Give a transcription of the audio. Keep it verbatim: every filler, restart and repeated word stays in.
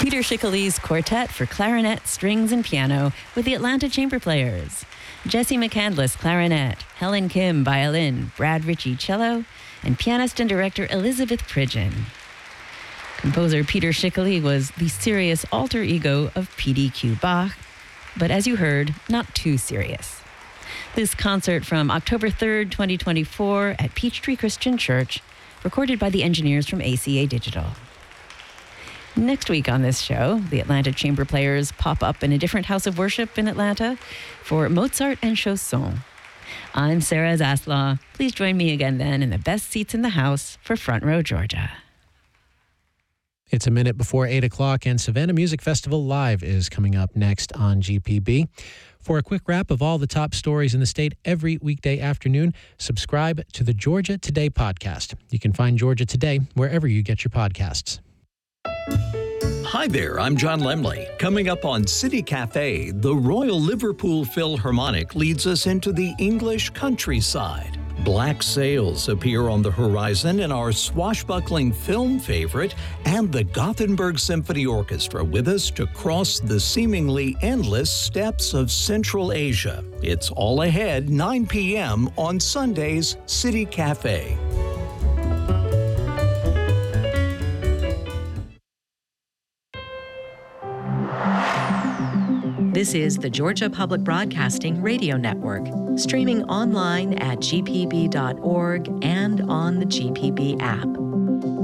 Peter Schickele's Quartet for Clarinet, Strings, and Piano with the Atlanta Chamber Players. Jesse McCandless, clarinet, Helen Kim, violin, Brad Ritchie, cello, and pianist and director Elizabeth Pridgeon. Composer Peter Schickele was the serious alter ego of P D Q Bach, but as you heard, not too serious. This concert from October third, twenty twenty-four at Peachtree Christian Church, recorded by the engineers from A C A Digital. Next week on this show, the Atlanta Chamber Players pop up in a different house of worship in Atlanta for Mozart and Chausson. I'm Sarah Zaslaw. Please join me again then in the best seats in the house for Front Row Georgia. It's a minute before eight o'clock, and Savannah Music Festival Live is coming up next on G P B. For a quick wrap of all the top stories in the state every weekday afternoon, subscribe to the Georgia Today podcast. You can find Georgia Today wherever you get your podcasts. Hi there, I'm John Lemley. Coming up on City Cafe, the Royal Liverpool Philharmonic leads us into the English countryside. Black sails appear on the horizon in our swashbuckling film favorite, and the Gothenburg Symphony Orchestra with us to cross the seemingly endless steppes of Central Asia. It's all ahead, nine p.m. on Sunday's City Cafe. This is the Georgia Public Broadcasting Radio Network, streaming online at g p b dot org and on the G P B app.